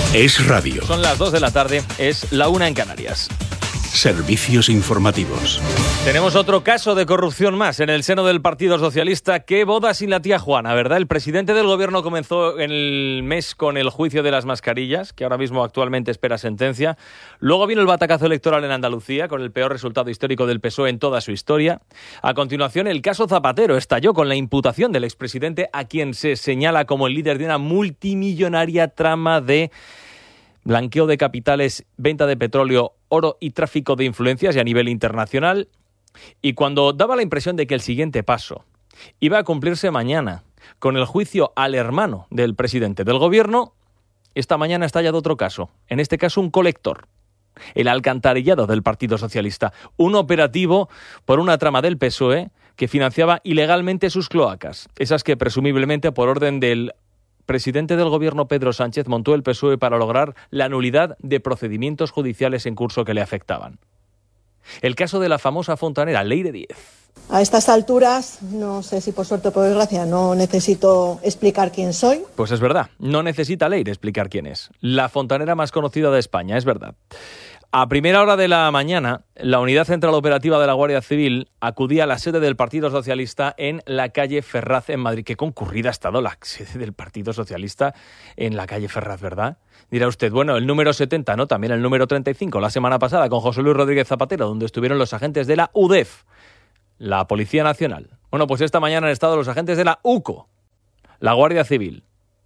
Es radio. Son las 2 de la tarde, es la 1 en Canarias. Servicios informativos. Tenemos otro caso de corrupción más en el seno del Partido Socialista. Qué boda sin la tía Juana, ¿verdad? El presidente del gobierno comenzó en el mes con el juicio de las mascarillas, que ahora mismo actualmente espera sentencia. Luego vino el batacazo electoral en Andalucía, con el peor resultado histórico del PSOE en toda su historia. A continuación, el caso Zapatero estalló con la imputación del expresidente, a quien se señala como el líder de una multimillonaria trama de blanqueo de capitales, venta de petróleo, oro y tráfico de influencias y a nivel internacional. Y cuando daba la impresión de que el siguiente paso iba a cumplirse mañana con el juicio al hermano del presidente del gobierno, esta mañana ha estallado otro caso, en este caso un colector, el alcantarillado del Partido Socialista, un operativo por una trama del PSOE que financiaba ilegalmente sus cloacas, esas que presumiblemente por orden del presidente del gobierno Pedro Sánchez montó el PSOE para lograr la nulidad de procedimientos judiciales en curso que le afectaban. El caso de la famosa fontanera Leire 10. A estas alturas, no sé si por suerte o por desgracia, no necesito explicar quién soy. Pues es verdad, no necesita Leire explicar quién es. La fontanera más conocida de España, es verdad. A primera hora de la mañana, la Unidad Central Operativa de la Guardia Civil acudía a la sede del Partido Socialista en la calle Ferraz en Madrid. Qué concurrida ha estado la sede del Partido Socialista en la calle Ferraz, ¿verdad? Dirá usted, bueno, el número 70, ¿no? También el número 35, la semana pasada con José Luis Rodríguez Zapatero, donde estuvieron los agentes de la UDEF, la Policía Nacional. Bueno, pues esta mañana han estado los agentes de la UCO, la Guardia Civil.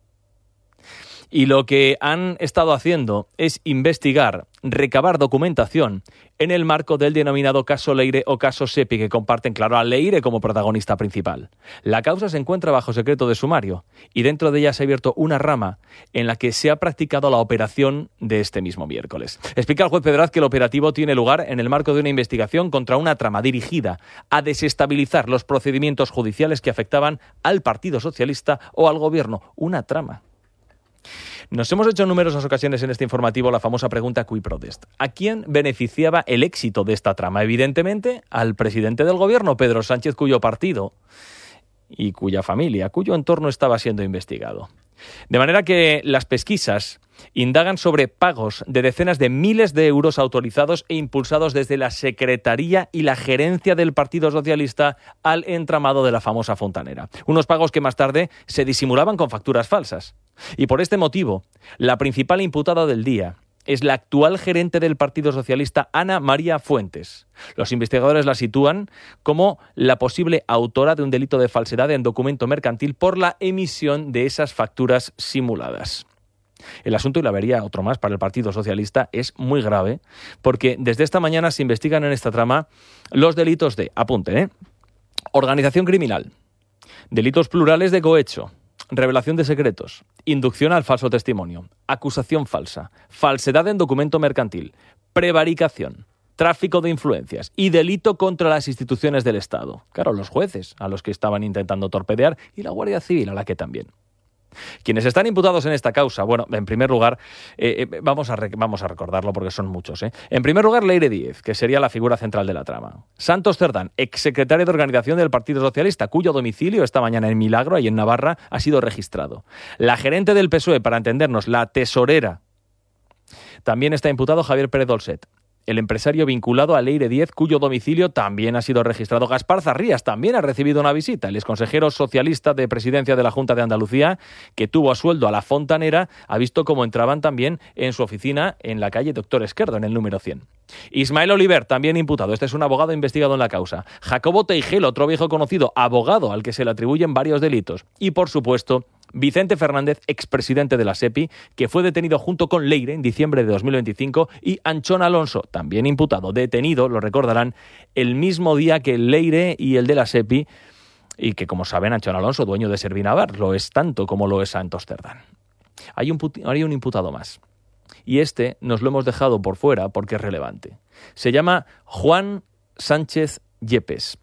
Y lo que han estado haciendo es investigar, recabar documentación en el marco del denominado caso Leire o caso Sepi, que comparten, claro, a Leire como protagonista principal. La causa se encuentra bajo secreto de sumario y dentro de ella se ha abierto una rama en la que se ha practicado la operación de este mismo miércoles. Explica el juez Pedraz que el operativo tiene lugar en el marco de una investigación contra una trama dirigida a desestabilizar los procedimientos judiciales que afectaban al Partido Socialista o al Gobierno. Una trama. Nos hemos hecho en numerosas ocasiones en este informativo la famosa pregunta cui prodest. ¿A quién beneficiaba el éxito de esta trama? Evidentemente, al presidente del gobierno, Pedro Sánchez, cuyo partido y cuya familia, cuyo entorno estaba siendo investigado. De manera que las pesquisas indagan sobre pagos de decenas de miles de euros autorizados e impulsados desde la Secretaría y la gerencia del Partido Socialista al entramado de la famosa fontanera. Unos pagos que más tarde se disimulaban con facturas falsas. Y por este motivo, la principal imputada del día es la actual gerente del Partido Socialista, Ana María Fuentes. Los investigadores la sitúan como la posible autora de un delito de falsedad en documento mercantil por la emisión de esas facturas simuladas. El asunto, y la vería otro más para el Partido Socialista, es muy grave, porque desde esta mañana se investigan en esta trama los delitos de, apunten, organización criminal, delitos plurales de cohecho, revelación de secretos, inducción al falso testimonio, acusación falsa, falsedad en documento mercantil, prevaricación, tráfico de influencias y delito contra las instituciones del Estado. Claro, los jueces a los que estaban intentando torpedear y la Guardia Civil a la que también. Quienes están imputados en esta causa, bueno, en primer lugar, vamos a recordarlo porque son muchos. En primer lugar, Leire 10, que sería la figura central de la trama. Santos Cerdán, exsecretario de organización del Partido Socialista, cuyo domicilio esta mañana en Milagro, ahí en Navarra, ha sido registrado. La gerente del PSOE, para entendernos, la tesorera. También está imputado Javier Pérez Dolcet, el empresario vinculado a Leire 10, cuyo domicilio también ha sido registrado. Gaspar Zarrías también ha recibido una visita. El exconsejero socialista de presidencia de la Junta de Andalucía, que tuvo a sueldo a la fontanera, ha visto cómo entraban también en su oficina en la calle Doctor Esquerdo, en el número 100. Ismael Oliver, también imputado. Este es un abogado investigado en la causa. Jacobo Teigel, otro viejo conocido, abogado al que se le atribuyen varios delitos. Y, por supuesto, Vicente Fernández, expresidente de la SEPI, que fue detenido junto con Leire en diciembre de 2025, y Anchón Alonso, también imputado, detenido, lo recordarán, el mismo día que Leire y el de la SEPI, y que, como saben, Anchón Alonso, dueño de Servinavar, lo es tanto como lo es Santos Cerdán. Hay un imputado más, y este nos lo hemos dejado por fuera porque es relevante. Se llama Juan Sánchez Yepes,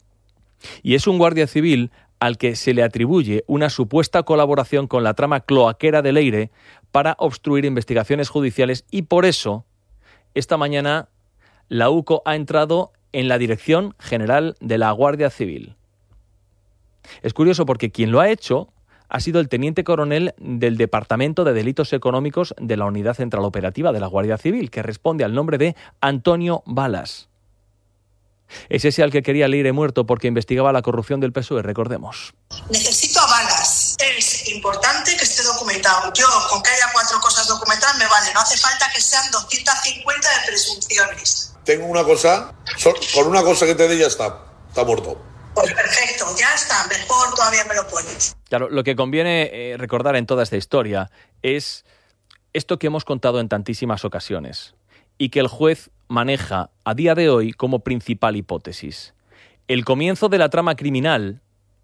y es un guardia civil al que se le atribuye una supuesta colaboración con la trama cloaquera de Leire para obstruir investigaciones judiciales, y por eso esta mañana la UCO ha entrado en la Dirección General de la Guardia Civil. Es curioso porque quien lo ha hecho ha sido el teniente coronel del Departamento de Delitos Económicos de la Unidad Central Operativa de la Guardia Civil, que responde al nombre de Antonio Balas. Es ese al que quería Leire muerto porque investigaba la corrupción del PSOE, recordemos. Necesito a Balas. Es importante que esté documentado. Yo, con que haya 4 cosas documentadas me vale. No hace falta que sean 250 de presunciones. Tengo una cosa, con una cosa que te dé ya está muerto. Pues perfecto, ya está. Mejor todavía me lo pones. Claro, lo que conviene recordar en toda esta historia es esto que hemos contado en tantísimas ocasiones y que el juez maneja a día de hoy como principal hipótesis. El comienzo de la trama criminal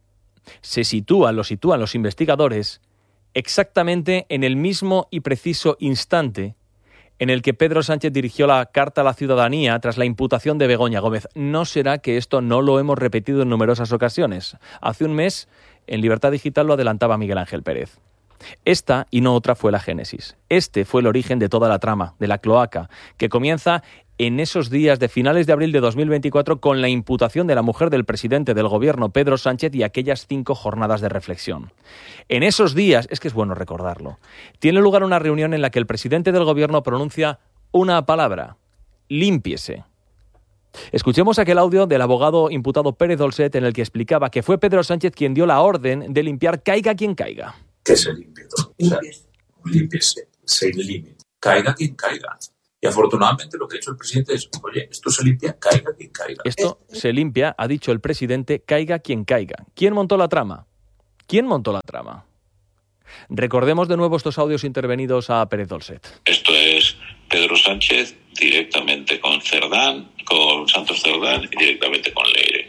lo sitúan los investigadores exactamente en el mismo y preciso instante en el que Pedro Sánchez dirigió la carta a la ciudadanía tras la imputación de Begoña Gómez. ¿No será que esto no lo hemos repetido en numerosas ocasiones? Hace un mes, en Libertad Digital lo adelantaba Miguel Ángel Pérez. Esta y no otra fue la génesis. Este fue el origen de toda la trama, de la cloaca, que comienza en esos días de finales de abril de 2024 con la imputación de la mujer del presidente del gobierno, Pedro Sánchez, y aquellas 5 jornadas de reflexión. En esos días, es que es bueno recordarlo, tiene lugar una reunión en la que el presidente del gobierno pronuncia una palabra: límpiese. Escuchemos aquel audio del abogado imputado Pérez Dolcet en el que explicaba que fue Pedro Sánchez quien dio la orden de limpiar caiga quien caiga. Que se limpie todo. O sea, límpiese, se elimine. Caiga quien caiga. Y afortunadamente lo que ha hecho el presidente es, oye, esto se limpia, caiga quien caiga. Esto se limpia, ha dicho el presidente, caiga quien caiga. ¿Quién montó la trama? ¿Quién montó la trama? Recordemos de nuevo estos audios intervenidos a Pérez Dolcet. Esto es Pedro Sánchez directamente con Cerdán, con Santos Cerdán y directamente con Leire.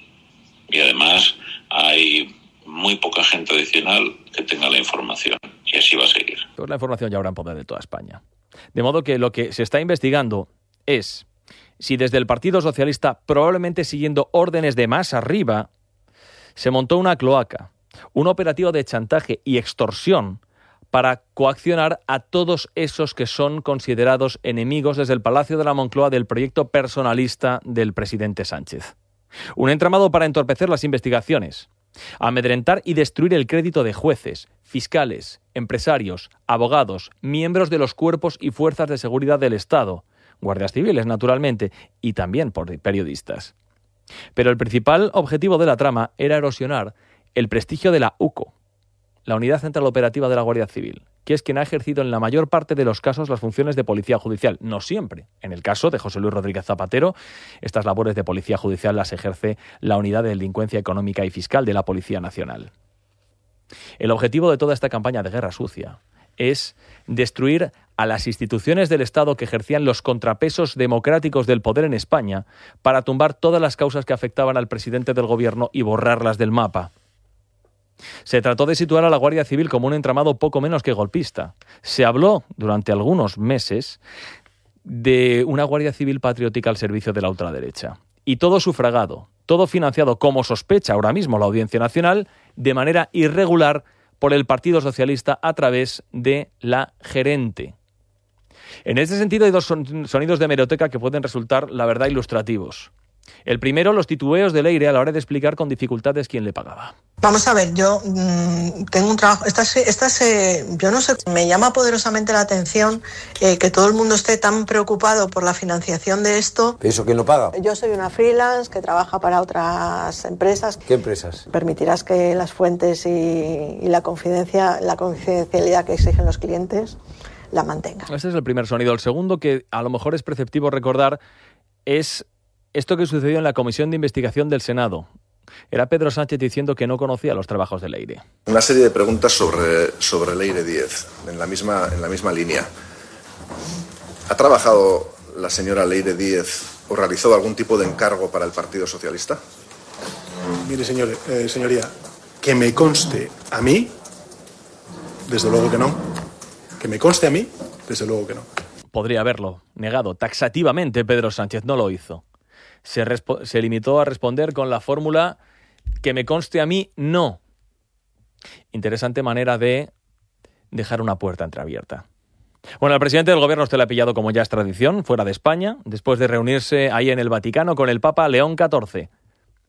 Y además hay muy poca gente adicional que tenga la información y así va a seguir. Pues la información ya habrá en poder de toda España. De modo que lo que se está investigando es si desde el Partido Socialista, probablemente siguiendo órdenes de más arriba, se montó una cloaca, un operativo de chantaje y extorsión para coaccionar a todos esos que son considerados enemigos desde el Palacio de la Moncloa del proyecto personalista del presidente Sánchez. Un entramado para entorpecer las investigaciones, amedrentar y destruir el crédito de jueces, fiscales, empresarios, abogados, miembros de los cuerpos y fuerzas de seguridad del Estado, guardias civiles, naturalmente, y también por periodistas. Pero el principal objetivo de la trama era erosionar el prestigio de la UCO, la Unidad Central Operativa de la Guardia Civil, que es quien ha ejercido en la mayor parte de los casos las funciones de policía judicial. No siempre. En el caso de José Luis Rodríguez Zapatero, estas labores de policía judicial las ejerce la Unidad de Delincuencia Económica y Fiscal de la Policía Nacional. El objetivo de toda esta campaña de guerra sucia es destruir a las instituciones del Estado que ejercían los contrapesos democráticos del poder en España para tumbar todas las causas que afectaban al presidente del gobierno y borrarlas del mapa. Se trató de situar a la Guardia Civil como un entramado poco menos que golpista. Se habló durante algunos meses de una Guardia Civil patriótica al servicio de la ultraderecha. Y todo sufragado, todo financiado, como sospecha ahora mismo la Audiencia Nacional, de manera irregular por el Partido Socialista a través de la gerente. En este sentido hay 2 sonidos de hemeroteca que pueden resultar, la verdad, ilustrativos. El primero, los titubeos de Leire a la hora de explicar con dificultades quién le pagaba. Vamos a ver, yo tengo un trabajo, yo no sé, me llama poderosamente la atención que todo el mundo esté tan preocupado por la financiación de esto. ¿Eso quién lo paga? Yo soy una freelance que trabaja para otras empresas. ¿Qué empresas? Permitirás que las fuentes y la confidencialidad que exigen los clientes la mantengan. Este es el primer sonido. El segundo, que a lo mejor es preceptivo recordar, es esto que sucedió en la Comisión de Investigación del Senado. Era Pedro Sánchez diciendo que no conocía los trabajos de Leire. Una serie de preguntas sobre Leire Díez, en la misma línea. ¿Ha trabajado la señora Leire Díez o realizado algún tipo de encargo para el Partido Socialista? Mire, señoría, que me conste a mí, desde luego que no. Que me conste a mí, desde luego que no. Podría haberlo negado taxativamente. Pedro Sánchez no lo hizo. Se limitó a responder con la fórmula que me conste a mí, no. Interesante manera de dejar una puerta entreabierta. Bueno, al presidente del gobierno usted le ha pillado, como ya es tradición, fuera de España, después de reunirse ahí en el Vaticano con el Papa León XIV.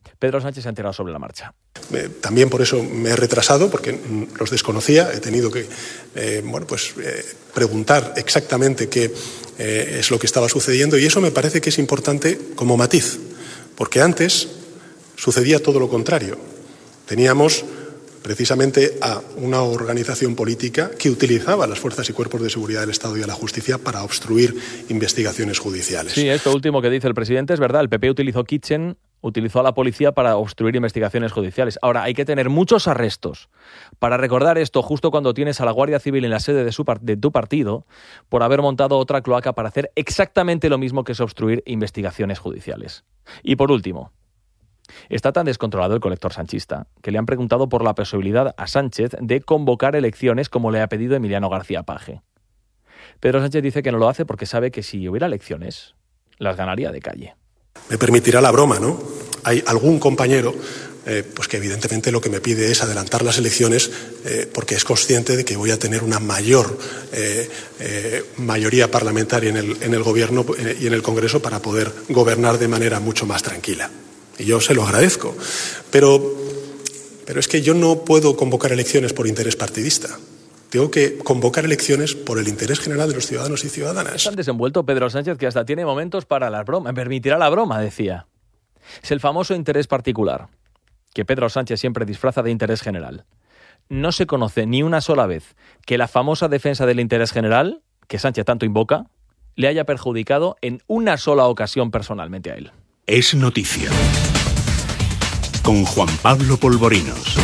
Pedro Sánchez se ha enterado sobre la marcha. También por eso me he retrasado, porque los desconocía. He tenido que preguntar exactamente qué es lo que estaba sucediendo, y eso me parece que es importante como matiz, porque antes sucedía todo lo contrario. Teníamos precisamente a una organización política que utilizaba las fuerzas y cuerpos de seguridad del Estado y a la justicia para obstruir investigaciones judiciales. Sí, esto último que dice el presidente es verdad. El PP utilizó a la policía para obstruir investigaciones judiciales. Ahora, hay que tener muchos arrestos para recordar esto justo cuando tienes a la Guardia Civil en la sede de tu partido por haber montado otra cloaca para hacer exactamente lo mismo que es obstruir investigaciones judiciales. Y por último, está tan descontrolado el colector sanchista que le han preguntado por la posibilidad a Sánchez de convocar elecciones como le ha pedido Emiliano García Paje. Pedro Sánchez dice que no lo hace porque sabe que si hubiera elecciones, las ganaría de calle. Me permitirá la broma, ¿no? Hay algún compañero pues que evidentemente lo que me pide es adelantar las elecciones porque es consciente de que voy a tener una mayor mayoría parlamentaria en el Gobierno y en el Congreso para poder gobernar de manera mucho más tranquila. Y yo se lo agradezco. Pero es que yo no puedo convocar elecciones por interés partidista. Tengo que convocar elecciones por el interés general de los ciudadanos y ciudadanas. Es tan desenvuelto Pedro Sánchez que hasta tiene momentos para las bromas. Me permitirá la broma, decía. Es el famoso interés particular, que Pedro Sánchez siempre disfraza de interés general. No se conoce ni una sola vez que la famosa defensa del interés general, que Sánchez tanto invoca, le haya perjudicado en una sola ocasión personalmente a él. Es noticia. Con Juan Pablo Polvorinos.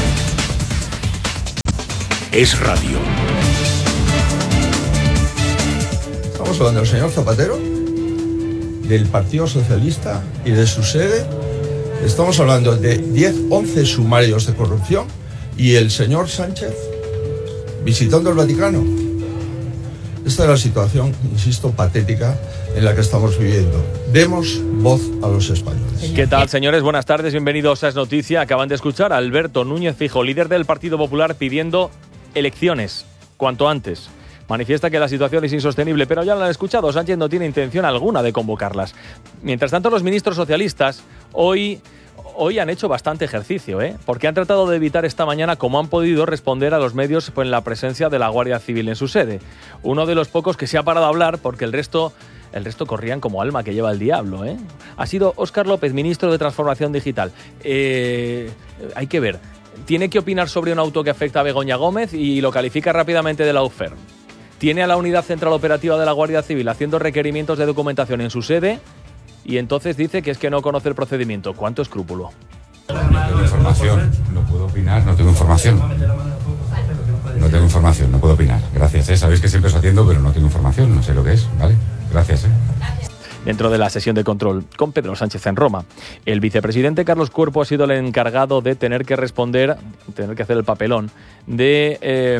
Es radio. Estamos hablando del señor Zapatero, del Partido Socialista y de su sede. Estamos hablando de 11 sumarios de corrupción y el señor Sánchez visitando el Vaticano. Esta es la situación, insisto, patética en la que estamos viviendo. Demos voz a los españoles. ¿Qué tal, señores? Buenas tardes, bienvenidos a Es Noticia. Acaban de escuchar a Alberto Núñez Feijóo, líder del Partido Popular, pidiendo elecciones cuanto antes. Manifiesta que la situación es insostenible, pero ya lo han escuchado, Sánchez no tiene intención alguna de convocarlas. Mientras tanto, los ministros socialistas hoy han hecho bastante ejercicio, porque han tratado de evitar esta mañana, como han podido, responder a los medios en la presencia de la Guardia Civil en su sede. Uno de los pocos que se ha parado a hablar, porque el resto corrían como alma que lleva el diablo, ha sido Óscar López, ministro de Transformación Digital. Hay que ver. Tiene que opinar sobre un auto que afecta a Begoña Gómez y lo califica rápidamente de lawfare. Tiene a la Unidad Central Operativa de la Guardia Civil haciendo requerimientos de documentación en su sede y entonces dice que es que no conoce el procedimiento. ¿Cuánto escrúpulo? No tengo información, no puedo opinar, no tengo información. No tengo información, no puedo opinar. Gracias, sabéis que siempre os atiendo, pero no tengo información, no sé lo que es, ¿vale? Gracias, Dentro de la sesión de control con Pedro Sánchez en Roma, el vicepresidente Carlos Cuerpo ha sido el encargado de tener que responder, tener que hacer el papelón de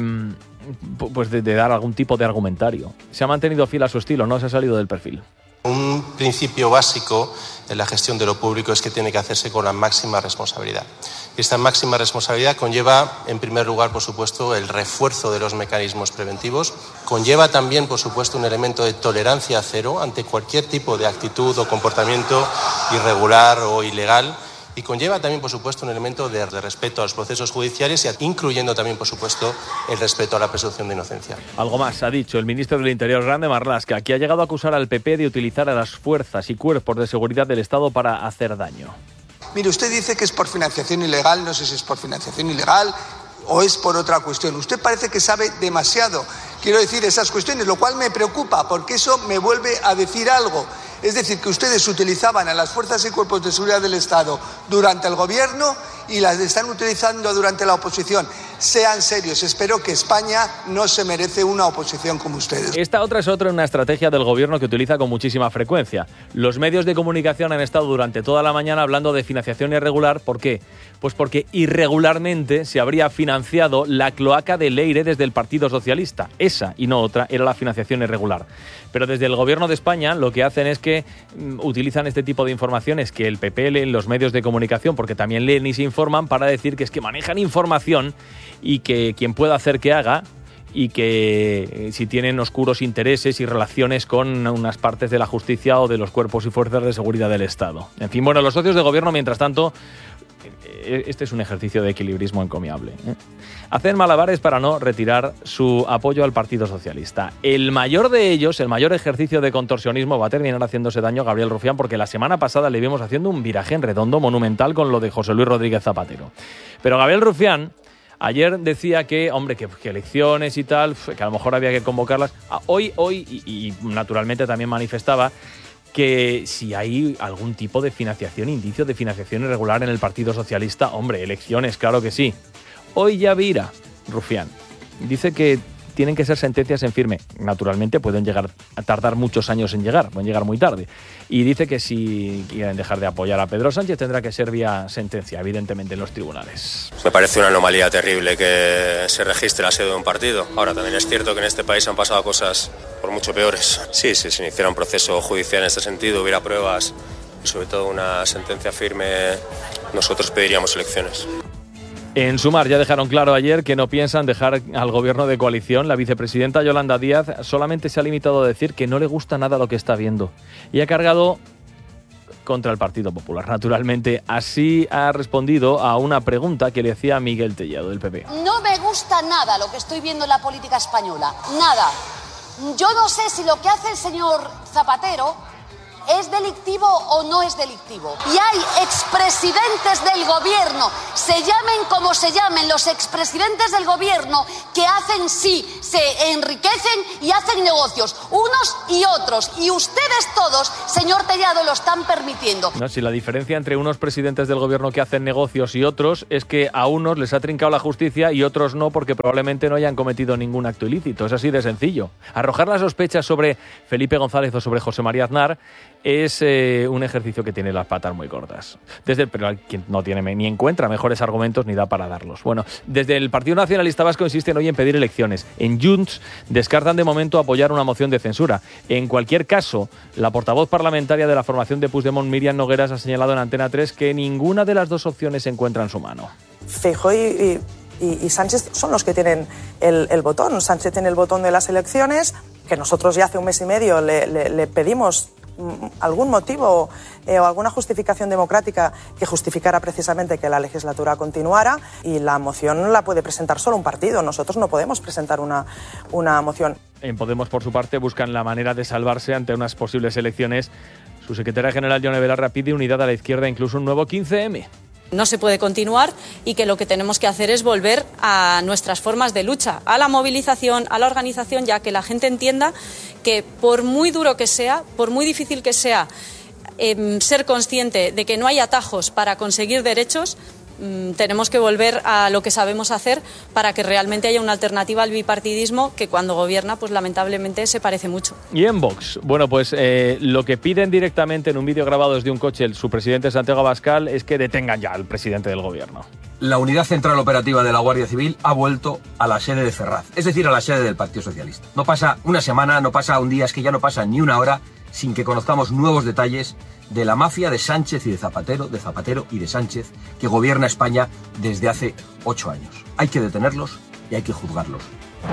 dar algún tipo de argumentario. Se ha mantenido fiel a su estilo, no se ha salido del perfil. Un principio básico en la gestión de lo público es que tiene que hacerse con la máxima responsabilidad. Y esta máxima responsabilidad conlleva, en primer lugar, por supuesto, el refuerzo de los mecanismos preventivos. Conlleva también, por supuesto, un elemento de tolerancia cero ante cualquier tipo de actitud o comportamiento irregular o ilegal. Y conlleva también, por supuesto, un elemento de respeto a los procesos judiciales, incluyendo también, por supuesto, el respeto a la presunción de inocencia. Algo más ha dicho el ministro del Interior, Grande Marlaska, que ha llegado a acusar al PP de utilizar a las fuerzas y cuerpos de seguridad del Estado para hacer daño. Mire, usted dice que es por financiación ilegal, no sé si es por financiación ilegal o es por otra cuestión. Usted parece que sabe demasiado, quiero decir, esas cuestiones, lo cual me preocupa, porque eso me vuelve a decir algo. Es decir, que ustedes utilizaban a las fuerzas y cuerpos de seguridad del Estado durante el gobierno y las están utilizando durante la oposición. Sean serios, espero que España no se merece una oposición como ustedes. Esta otra es una estrategia del gobierno que utiliza con muchísima frecuencia. Los medios de comunicación han estado durante toda la mañana hablando de financiación irregular. ¿Por qué? Pues porque irregularmente se habría financiado la cloaca de Leire desde el Partido Socialista. Esa y no otra era la financiación irregular. Pero desde el gobierno de España lo que hacen es que utilizan este tipo de informaciones que el PP lee en los medios de comunicación, porque también leen y se informan, para decir que es que manejan información y que quien pueda hacer que haga, y que si tienen oscuros intereses y relaciones con unas partes de la justicia o de los cuerpos y fuerzas de seguridad del Estado. En fin, bueno, los socios de gobierno, mientras tanto, este es un ejercicio de equilibrismo encomiable, hacen malabares para no retirar su apoyo al Partido Socialista. El mayor de ellos, el mayor ejercicio de contorsionismo, va a terminar haciéndose daño a Gabriel Rufián, porque la semana pasada le vimos haciendo un viraje en redondo monumental con lo de José Luis Rodríguez Zapatero. Pero Gabriel Rufián ayer decía que, hombre, que elecciones y tal, que a lo mejor había que convocarlas. Hoy y naturalmente también manifestaba que si hay algún tipo de financiación, indicio de financiación irregular en el Partido Socialista, hombre, elecciones, claro que sí. Hoy ya vira Rufián. Dice que tienen que ser sentencias en firme. Naturalmente pueden llegar a tardar muchos años en llegar, pueden llegar muy tarde. Y dice que si quieren dejar de apoyar a Pedro Sánchez tendrá que ser vía sentencia, evidentemente, en los tribunales. Me parece una anomalía terrible que se registre la sede de un partido. Ahora, también es cierto que en este país han pasado cosas por mucho peores. Sí, si se iniciara un proceso judicial en este sentido, hubiera pruebas y sobre todo una sentencia firme, nosotros pediríamos elecciones. En Sumar ya dejaron claro ayer que no piensan dejar al gobierno de coalición. La vicepresidenta Yolanda Díaz solamente se ha limitado a decir que no le gusta nada lo que está viendo y ha cargado contra el Partido Popular. Naturalmente, así ha respondido a una pregunta que le hacía Miguel Tellado, del PP. No me gusta nada lo que estoy viendo en la política española. Nada. Yo no sé si lo que hace el señor Zapatero ¿es delictivo o no es delictivo? Y hay expresidentes del gobierno, se llamen como se llamen, los expresidentes del gobierno que hacen sí, se enriquecen y hacen negocios, unos y otros. Y ustedes todos, señor Tellado, lo están permitiendo. No, si la diferencia entre unos presidentes del gobierno que hacen negocios y otros es que a unos les ha trincado la justicia y otros no, porque probablemente no hayan cometido ningún acto ilícito. Es así de sencillo. Arrojar las sospechas sobre Felipe González o sobre José María Aznar es un ejercicio que tiene las patas muy cortas. Pero quien no tiene ni encuentra mejores argumentos ni da para darlos. Bueno, desde el Partido Nacionalista Vasco insisten hoy en pedir elecciones. En Junts descartan de momento apoyar una moción de censura. En cualquier caso, la portavoz parlamentaria de la formación de Puigdemont, Míriam Nogueras, ha señalado en Antena 3 que ninguna de las dos opciones se encuentra en su mano. Feijóo y Sánchez son los que tienen el botón. Sánchez tiene el botón de las elecciones, que nosotros ya hace un mes y medio le pedimos algún motivo o alguna justificación democrática que justificara precisamente que la legislatura continuara, y la moción la puede presentar solo un partido. Nosotros no podemos presentar una moción. En Podemos, por su parte, buscan la manera de salvarse ante unas posibles elecciones. Su secretaria general, Yone Belarra, pide unidad a la izquierda, incluso un nuevo 15M. No se puede continuar y que lo que tenemos que hacer es volver a nuestras formas de lucha, a la movilización, a la organización, ya que la gente entienda que por muy duro que sea, por muy difícil que sea ser consciente de que no hay atajos para conseguir derechos, tenemos que volver a lo que sabemos hacer para que realmente haya una alternativa al bipartidismo que cuando gobierna, pues lamentablemente se parece mucho. Y en Vox, bueno, pues lo que piden directamente en un vídeo grabado desde un coche su presidente Santiago Abascal es que detengan ya al presidente del gobierno. La Unidad Central Operativa de la Guardia Civil ha vuelto a la sede de Ferraz, es decir, a la sede del Partido Socialista. No pasa una semana, no pasa un día, es que ya no pasa ni una hora sin que conozcamos nuevos detalles de la mafia de Sánchez y de Zapatero y de Sánchez, que gobierna España desde hace 8 años. Hay que detenerlos y hay que juzgarlos.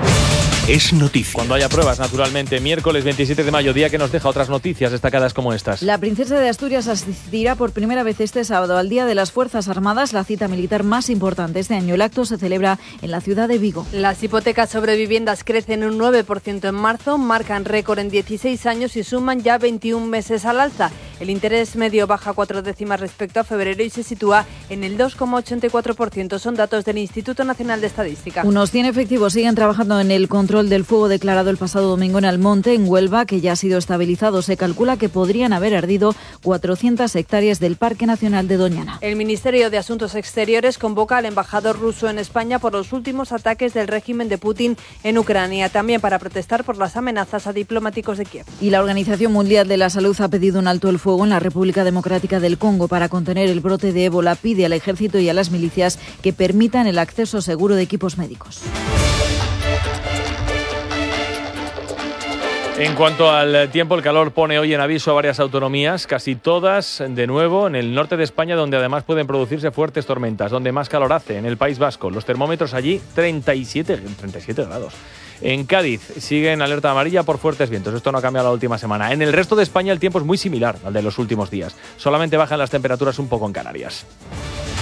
Es noticia. Cuando haya pruebas, naturalmente. Miércoles 27 de mayo, día que nos deja otras noticias destacadas como estas. La princesa de Asturias asistirá por primera vez este sábado al Día de las Fuerzas Armadas, la cita militar más importante este año. El acto se celebra en la ciudad de Vigo. Las hipotecas sobre viviendas crecen un 9% en marzo, marcan récord en 16 años y suman ya 21 meses al alza. El interés medio baja 4 décimas respecto a febrero y se sitúa en el 2,84%. Son datos del Instituto Nacional de Estadística. Unos 100 efectivos siguen trabajando en el control del fuego declarado el pasado domingo en Almonte, en Huelva, que ya ha sido estabilizado. Se calcula que podrían haber ardido 400 hectáreas del Parque Nacional de Doñana. El Ministerio de Asuntos Exteriores convoca al embajador ruso en España por los últimos ataques del régimen de Putin en Ucrania, también para protestar por las amenazas a diplomáticos de Kiev. Y la Organización Mundial de la Salud ha pedido un alto el fuego en la República Democrática del Congo para contener el brote de ébola. Pide al ejército y a las milicias que permitan el acceso seguro de equipos médicos. En cuanto al tiempo, el calor pone hoy en aviso a varias autonomías, casi todas de nuevo en el norte de España, donde además pueden producirse fuertes tormentas, donde más calor hace, en el País Vasco. Los termómetros allí 37 grados. En Cádiz sigue en alerta amarilla por fuertes vientos. Esto no ha cambiado la última semana. En el resto de España el tiempo es muy similar al de los últimos días. Solamente bajan las temperaturas un poco en Canarias.